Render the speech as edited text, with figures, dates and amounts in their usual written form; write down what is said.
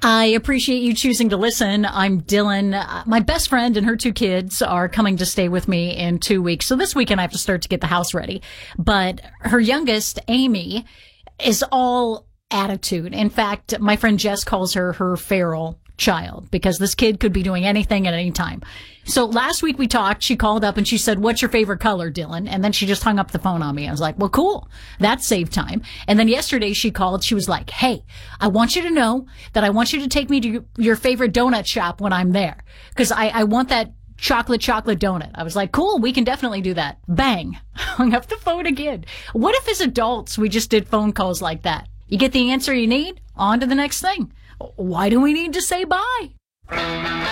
I appreciate you choosing to listen. I'm Dylan. My best friend and her 2 kids are coming to stay with me in 2 weeks. So this weekend I have to start to get the house ready. But her youngest, Amy, is all attitude. In fact, my friend Jess calls her feral child because this kid could be doing anything at any time. So last week we talked, she called up and she said, "What's your favorite color, Dylan?" And then she just hung up the phone on me. I was like, well, cool. That saved time. And then yesterday she called. She was like, "Hey, I want you to know that I want you to take me to your favorite donut shop when I'm there. Cause I want that chocolate donut." I was like, cool, we can definitely do that. Bang. Hung up the phone again. What if as adults we just did phone calls like that? You get the answer you need, on to the next thing. Why do we need to say bye?